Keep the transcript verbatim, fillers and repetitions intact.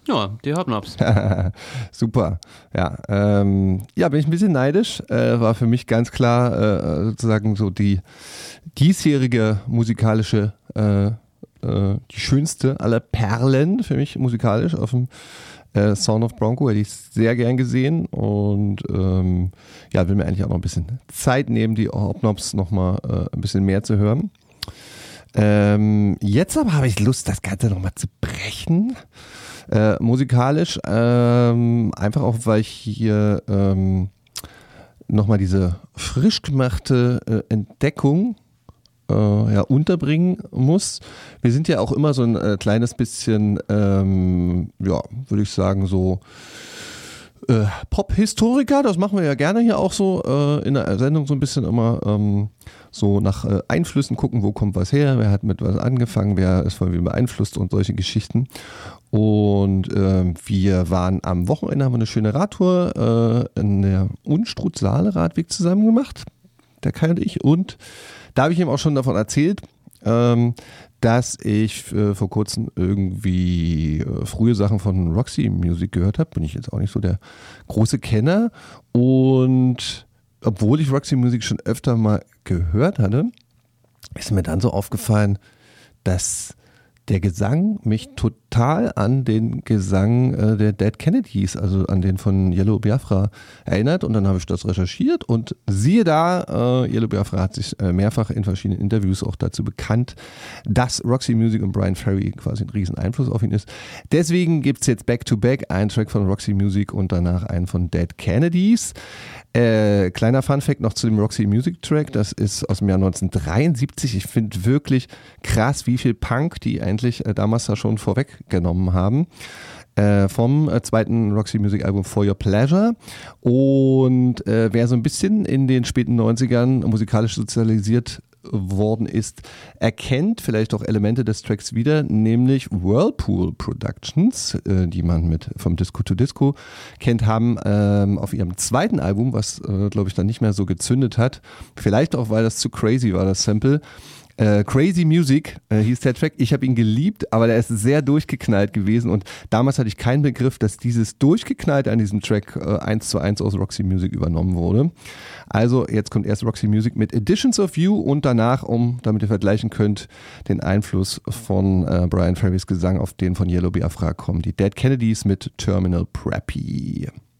Ja, die Hobnobs. Super. Ja, ähm, ja, bin ich ein bisschen neidisch. Äh, war für mich ganz klar äh, sozusagen so die diesjährige musikalische, äh, äh, die schönste aller Perlen für mich musikalisch auf dem äh, Sound of Bronco. Hätte ich sehr gern gesehen und ähm, ja, will mir eigentlich auch noch ein bisschen Zeit nehmen, die Hobnobs nochmal äh, ein bisschen mehr zu hören. Ähm, jetzt aber habe ich Lust, das Ganze nochmal zu brechen. Äh, musikalisch, ähm, einfach auch, weil ich hier ähm, nochmal diese frisch gemachte äh, Entdeckung äh, ja, unterbringen muss. Wir sind ja auch immer so ein äh, kleines bisschen, ähm, ja, würde ich sagen, so äh, Pop-Historiker, das machen wir ja gerne hier auch so äh, in der Sendung so ein bisschen immer ähm, so nach äh, Einflüssen gucken, wo kommt was her, wer hat mit was angefangen, wer ist von wem beeinflusst und solche Geschichten. Und äh, wir waren am Wochenende, haben wir eine schöne Radtour äh, in der Unstrut-Saale-Radweg zusammen gemacht, der Kai und ich. Und da habe ich ihm auch schon davon erzählt, ähm, dass ich äh, vor kurzem irgendwie äh, frühe Sachen von Roxy Music gehört habe. Bin ich jetzt auch nicht so der große Kenner. Und obwohl ich Roxy Music schon öfter mal gehört hatte, ist mir dann so aufgefallen, dass der Gesang mich total an den Gesang äh, der Dead Kennedys, also an den von Yellow Biafra erinnert. Und dann habe ich das recherchiert und siehe da, äh, Yellow Biafra hat sich äh, mehrfach in verschiedenen Interviews auch dazu bekannt, dass Roxy Music und Brian Ferry quasi ein riesen Einfluss auf ihn ist. Deswegen gibt es jetzt Back-to-Back einen Track von Roxy Music und danach einen von Dead Kennedys. Äh, kleiner Funfact noch zu dem Roxy Music Track, das ist aus dem Jahr neunzehnhundertdreiundsiebzig. Ich finde wirklich krass, wie viel Punk die eigentlich äh, damals da schon vorweggenommen haben. Äh, vom äh, zweiten Roxy Music Album For Your Pleasure. Und äh, wer so ein bisschen in den späten neunzigern musikalisch sozialisiert worden ist, erkennt vielleicht auch Elemente des Tracks wieder, nämlich Whirlpool Productions, äh, die man mit vom Disco to Disco kennt, haben ähm, auf ihrem zweiten Album, was äh, glaube ich dann nicht mehr so gezündet hat, vielleicht auch, weil das zu crazy war, das Sample, Äh, Crazy Music äh, hieß der Track. Ich habe ihn geliebt, aber der ist sehr durchgeknallt gewesen und damals hatte ich keinen Begriff, dass dieses Durchgeknallte an diesem Track äh, eins zu eins aus Roxy Music übernommen wurde. Also jetzt kommt erst Roxy Music mit Editions of You und danach, um damit ihr vergleichen könnt, den Einfluss von äh, Brian Ferrys Gesang auf den von Yellow Biafra kommen die Dead Kennedys mit Terminal Preppy.